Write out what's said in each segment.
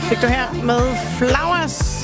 fik du her med Flowers.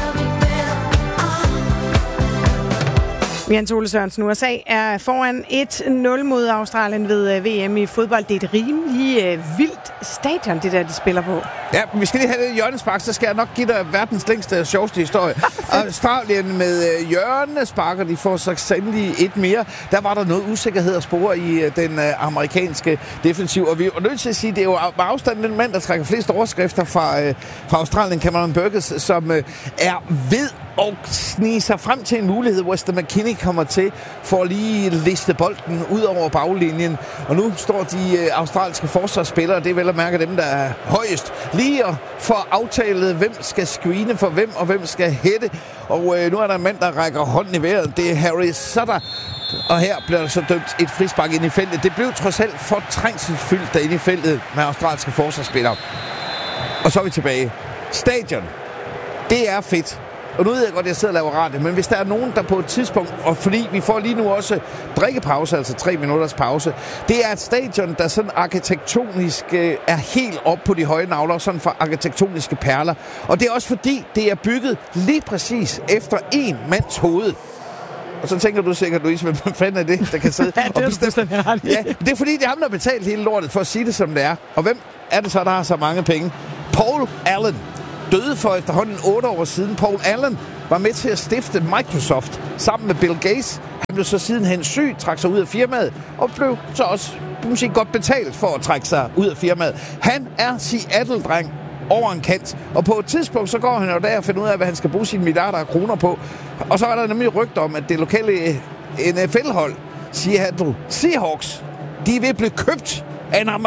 Jens Ole Sørensen, USA er foran 1-0 mod Australien ved VM i fodbold. Det er et rimelig vildt stadion, det der, de spiller på. Ja, vi skal lige have det hjørnespark, så skal jeg nok give dig verdens længste og sjoveste historie. Australien med hjørnesparker, de får så sandelig et mere. Der var der noget usikkerhed at spore i den amerikanske defensiv. Og vi er nødt til at sige, det er jo med afstand den mand, der trækker flest overskrifter fra Australien, Cameron Burgess, som er ved og snige sig frem til en mulighed, Weston McKennie kommer til for at lige liste bolden ud over baglinjen. Og nu står de australske forsvarsspillere, det er vel at mærke dem, der er højest, lige at få aftalet, hvem skal screene for hvem, og hvem skal hætte. Og nu er der en mand, der rækker hånden i vejret. Det er Harry Sutter. Og her bliver der så dømt et frispark ind i feltet. Det blev trods alt for trængselsfyldt derinde i feltet med australske forsvarsspillere. Og så er vi tilbage. Stadion. Det er fedt. Og nu ved jeg godt, at jeg sidder og laver radio, men hvis der er nogen, der på et tidspunkt, og fordi vi får lige nu også drikkepause, altså 3 minutters pause, det er et stadion, der sådan arkitektonisk er helt op på de høje navler, sådan for arkitektoniske perler. Og det er også fordi, det er bygget lige præcis efter en mands hoved. Og så tænker du sikkert, Louise, hvem fanden er det, der kan sidde og bestemme? Ja, det er fordi, det er ham, der har betalt hele lortet for at sige det, som det er. Og hvem er det så, der har så mange penge? Paul Allen døde for efterhånden 8 år siden. Paul Allen var med til at stifte Microsoft sammen med Bill Gates. Han blev så sidenhen syg, trak sig ud af firmaet, og blev så også måske godt betalt for at trække sig ud af firmaet. Han er Seattle-dreng over en kant, og på et tidspunkt så går han jo der og finder ud af, hvad han skal bruge sine milliarder af kroner på. Og så er der nemlig rygter om, at det lokale NFL-hold, Seattle Seahawks, de er ved at blive købt af en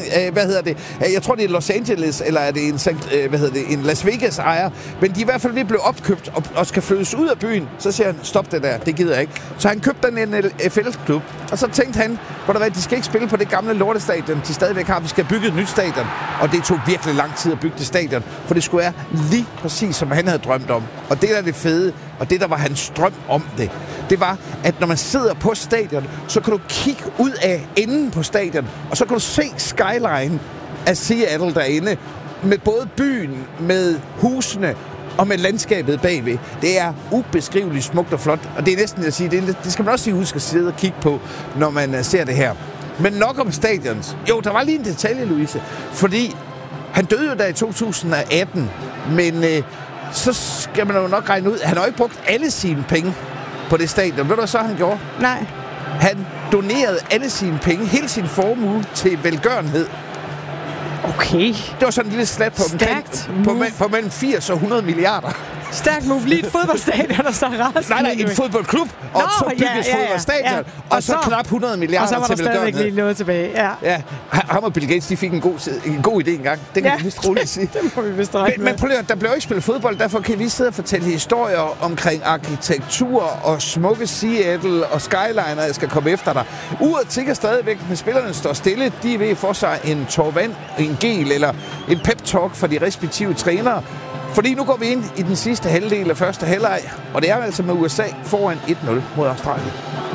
jeg tror det er Los Angeles, eller er det en Las Vegas ejer, men de er i hvert fald ved at blive opkøbt og skal flyttes ud af byen. Så siger han, stop det der, det gider jeg ikke. Så han købte den NFL-klub, og så tænkte han, de skal ikke spille på det gamle lortestadion, de stadigvæk har, vi skal bygge et nyt stadion. Og det tog virkelig lang tid at bygge det stadion, for det skulle være lige præcis, som han havde drømt om. Og det der er det fede, og det der var hans drøm om det var, at når man sidder på stadion, så kan du kigge ud af enden på stadion, og så kan du se skyline af Seattle derinde, med både byen, med husene og med landskabet bagved. Det er ubeskriveligt smukt og flot, og det er næsten at sige, det skal man også lige huske at sidde og kigge på, når man ser det her. Men nok om stadions. Jo, der var lige en detalje, Louise, fordi han døde jo der i 2018, men så skal man jo nok regne ud, han har jo ikke brugt alle sine penge på det stadion. Ved du, så han gjorde? Nej. Han donerede alle sine penge, hele sin formue, til velgørenhed. Okay. Det var sådan en lille slat på mellem 80 og 100 milliarder. Stærkt move. Lige et fodboldstadion, og så resten. Nej, en fodboldklub, og så bygges fodboldstadion, og så knap 100 milliarder til velgørenhed. Og så var der stadigvæk lige noget tilbage, ja. Ham og Bill Gates, de fik en god idé engang. Det kan vi vist roligt sige. Det må vi vist regne med. Men prøv at der blev ikke spillet fodbold, derfor kan vi sidde og fortælle historier omkring arkitektur og smukke Seattle og skyliner, jeg skal komme efter dig. Uret tikker stadigvæk, men spillerne står stille. De er ved at få sig en tår vand, en gel eller en pep-talk fra de respektive trænere. Fordi nu går vi ind i den sidste halvdel af første halvleg, og det er altså med USA foran 1-0 mod Australien.